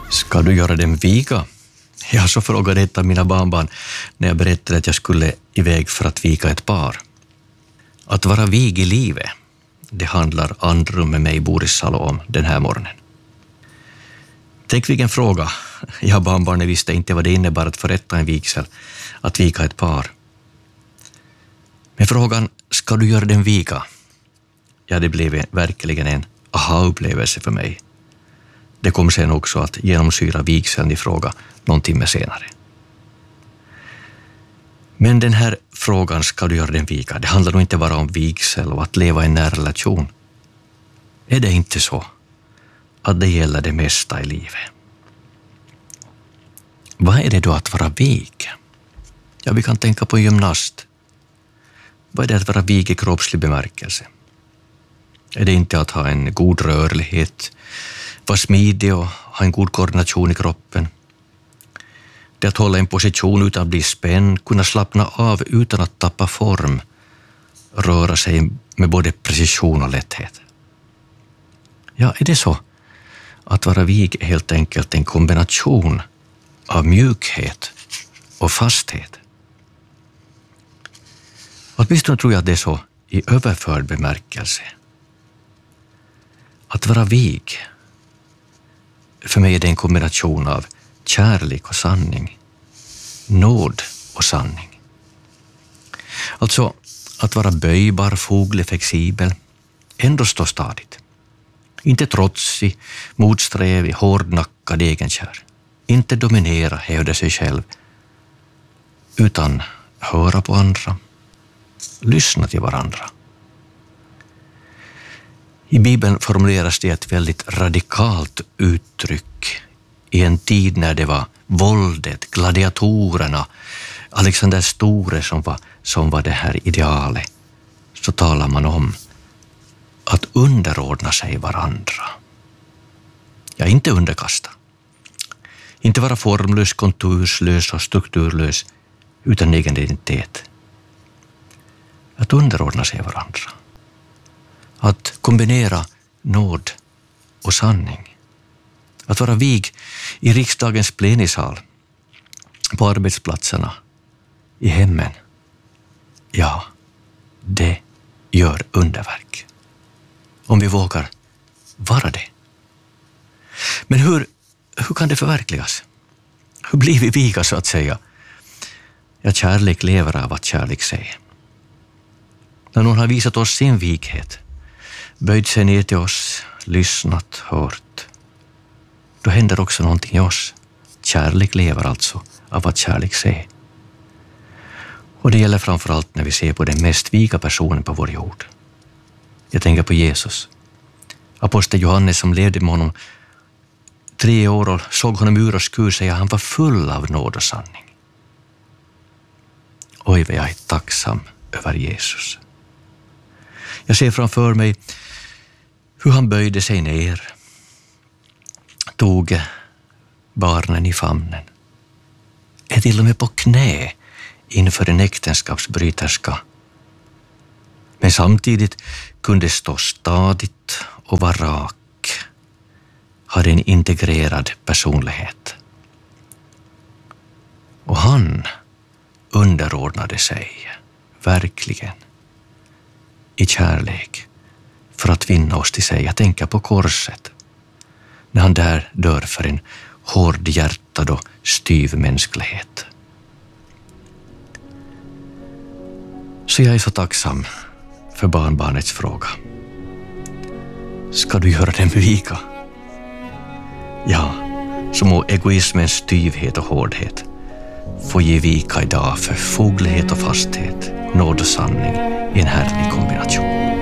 Ska du göra dem vika? Jag så frågade ett av mina barnbarn när jag berättade att jag skulle iväg för att vika ett par. Att vara vig i livet, det handlar Andrum med mig, Boris Salo, om den här morgonen. Tänk vilken fråga. Jag barnbarnen visste inte vad det innebar att förrätta en vigsel, att vika ett par. Men frågan, ska du göra den vika? Ja, det blev verkligen en aha-upplevelse för mig. Det kom sen också att genomsyra vigseln i fråga någon timme senare. Men den här frågan, ska du göra den vika, det handlar nog inte bara om vigsel och att leva i en nära relation. Är det inte så att det gäller det mesta i livet? Vad är det då att vara vig? Ja, vi kan tänka på gymnast. Vad är det att vara vig i kroppslig bemärkelse? Är det inte att ha en god rörlighet, vara smidig och ha en god koordination i kroppen? Det att hålla en position utan att bli spänd, kunna slappna av utan att tappa form, röra sig med både precision och lätthet. Ja, är det så att vara vig är helt enkelt en kombination av mjukhet och fasthet? Åtminstone tror jag att det är så i överförd bemärkelse. Att vara vig, för mig är det en kombination av kärlek och sanning, nåd och sanning. Alltså att vara böjbar, foglig, flexibel, ändå stå stadigt. Inte trotsig, motsträvig, hårdnackad, egenkär. Inte dominera, hävda sig själv, utan höra på andra, lyssna till varandra. I Bibeln formuleras det ett väldigt radikalt uttryck i en tid när det var våldet, gladiatorerna, Alexander Store som var det här idealet. Så talar man om att underordna sig varandra. Ja, inte underkasta. Inte vara formlös, konturslös och strukturlös utan egen identitet. Att underordna sig varandra. Att kombinera nåd och sanning. Att vara vig i riksdagens plenisal, på arbetsplatserna, i hemmen. Ja, det gör underverk. Om vi vågar vara det. Men hur kan det förverkligas? Hur blir vi viga, så att säga? Ja, kärlek lever av att kärlek säger. När någon har visat oss sin vighet, böjt sig ner till oss, lyssnat, hört, då händer också någonting i oss. Kärlek lever alltså av att kärlek säger. Och det gäller framförallt när vi ser på den mest viga personen på vår jord. Jag tänker på Jesus. Apostel Johannes som levde med honom 3 år och såg honom ur och skur, säger han var full av nåd och sanning. Oj, vad jag är tacksam över Jesus. Jag ser framför mig hur han böjde sig ner, tog barnen i famnen, är till och med på knä inför en äktenskapsbryterska, men samtidigt kunde stå stadigt och vara rak, hade en integrerad personlighet. Och han underordnade sig verkligen i kärlek för att vinna oss till sig. Jag tänker på korset, när han där dör för en hårdhjärtad och styv mänsklighet. Så jag är så tacksam för barnbarnets fråga. Ska du göra den vika? Ja, så må egoismens styvhet och hårdhet få ge vika idag för foglighet och fasthet, nåd och sanning i en härlig kombination.